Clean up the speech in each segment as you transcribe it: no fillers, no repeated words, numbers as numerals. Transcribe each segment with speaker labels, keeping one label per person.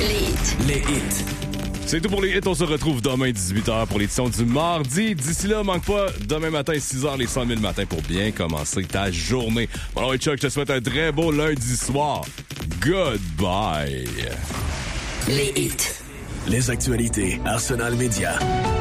Speaker 1: Les hits.
Speaker 2: C'est tout pour les hits. On se retrouve demain 18h pour l'édition du mardi. D'ici là, manque pas, demain matin 6h, les 100 000 matin pour bien commencer ta journée. Bon, alors, Chuck, je te souhaite un très beau lundi soir. Goodbye.
Speaker 1: Les hits.
Speaker 3: Les actualités Arsenal Média.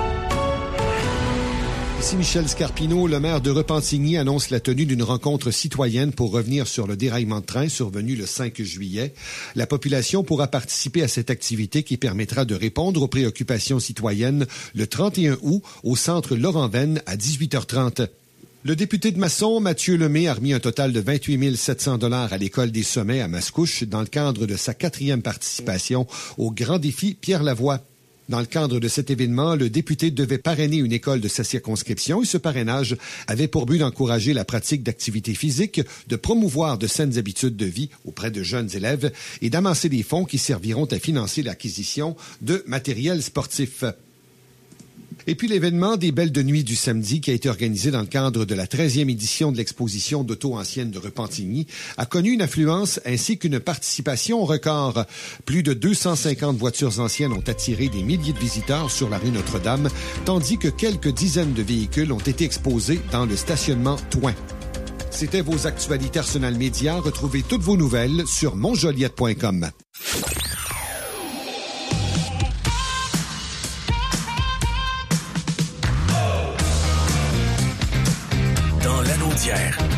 Speaker 4: Ici Michel Scarpino, le maire de Repentigny annonce la tenue d'une rencontre citoyenne pour revenir sur le déraillement de train survenu le 5 juillet. La population pourra participer à cette activité qui permettra de répondre aux préoccupations citoyennes le 31 août au centre Laurent Venn à 18h30. Le député de Masson, Mathieu Lemay, a remis un total de 28 700 $ à l'École des Sommets à Mascouche dans le cadre de sa 4e participation au Grand Défi Pierre Lavoie. Dans le cadre de cet événement, le député devait parrainer une école de sa circonscription et ce parrainage avait pour but d'encourager la pratique d'activités physiques, de promouvoir de saines habitudes de vie auprès de jeunes élèves et d'amasser des fonds qui serviront à financer l'acquisition de matériel sportif. Et puis l'événement des Belles de nuit du samedi qui a été organisé dans le cadre de la 13e édition de l'exposition d'auto ancienne de Repentigny a connu une affluence ainsi qu'une participation record. Plus de 250 voitures anciennes ont attiré des milliers de visiteurs sur la rue Notre-Dame, tandis que quelques dizaines de véhicules ont été exposés dans le stationnement Touin. C'était vos actualités Arsenal Média. Retrouvez toutes vos nouvelles sur monjoliette.com.
Speaker 3: Dans l'anneau d'hier.